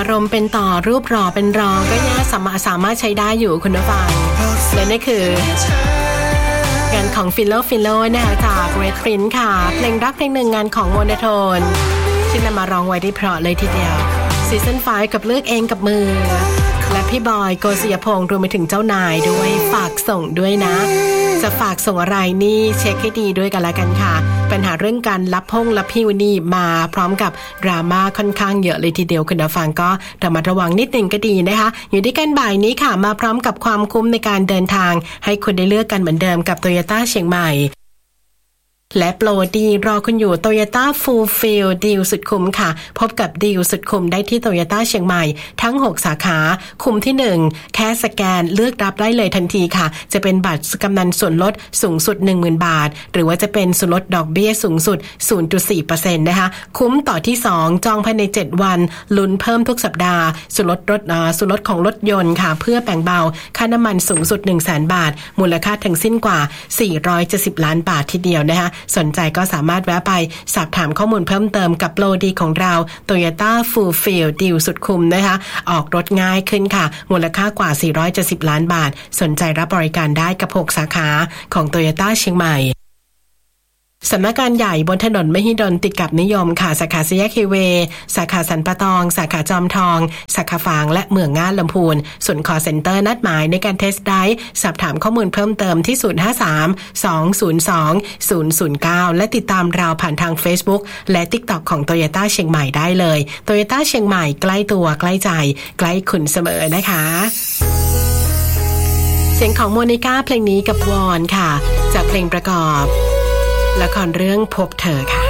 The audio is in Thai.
ารมณ์เป็นต่อรูปรอเป็นรองก็ยังสามารถใช้ได้อยู่คุณผู้ฟังและนี่คืองานของฟิโลนะคะจาก Red Prince ค่ะเพลงรักเพลงหนึ่งงานของโมโนโทนที่นำมาร้องไว้ได้เพราะเลยทีเดียวซีซั่น5กับเลือกเองกับมือและพี่บอยโกศิยพงษ์รวมไปถึงเจ้านายด้วยฝากส่งด้วยนะจะฝากส่งอะไรนี่เช็คให้ดีด้วยกันละกันค่ะปัญหาเรื่องการรับพี่วันนี้มาพร้อมกับดราม่าค่อนข้างเยอะเลยทีเดียวคุณผู้ฟังก็ระมัดระวังนิดนึงก็ดีนะคะอยู่ด้วยกันบ่ายนี้ค่ะมาพร้อมกับความคุ้มในการเดินทางให้คุณได้เลือกกันเหมือนเดิมกับ Toyota เชียงใหม่และโปรดีรอคุณอยู่ Toyota Fulfill ดีลสุดคุ้มค่ะพบกับดีลสุดคุ้มได้ที่ Toyota เชียงใหม่ทั้ง6สาขาคุ้มที่1แค่สแกนเลือกรับได้เลยทันทีค่ะจะเป็นบัตรกำนันส่วนลดสูงสุด 10,000 บาทหรือว่าจะเป็นส่วนลดดอกเบี้ยสูงสุด 0.4% นะคะคุ้มต่อที่2จองภายใน7วันลุ้นเพิ่มทุกสัปดาห์ส่วนลดของรถยนต์ค่ะเพื่อแบ่งเบาค่าน้ำมันสูงสุด 100,000 บาทมูลค่าทั้งสิ้นกว่า470ล้านบาททีเดียวนะคะสนใจก็สามารถแวะไปสอบถามข้อมูลเพิ่มเติมกับโปรดีของเรา Toyota Fulfill ดีลสุดคุ้มนะคะออกรถง่ายขึ้นค่ะมูลค่ากว่า470ล้านบาทสนใจรับบริการได้กับ6สาขาของ Toyota เชียงใหม่สำนักงานใหญ่บนถนนมหิดลติดกับนิยมค่ะสาขาสี่แยกเฮเวย์สาขาสันปะตองสาขาจอมทองสาขาฝางและเมืองง่านลำพูนส่วนคอลเซ็นเตอร์นัดหมายในการเทสต์ไดรฟ์สอบถามข้อมูลเพิ่มเติมที่053-202-009และติดตามเราผ่านทาง Facebook และ TikTok ของ Toyota เชียงใหม่ได้เลย Toyota เชียงใหม่ใกล้ตัวใกล้ใจใกล้คุณเสมอนะคะเสียงของโมนิก้าเพลงนี้กับวอนค่ะจากเพลงประกอบละครเรื่องพบเธอค่ะ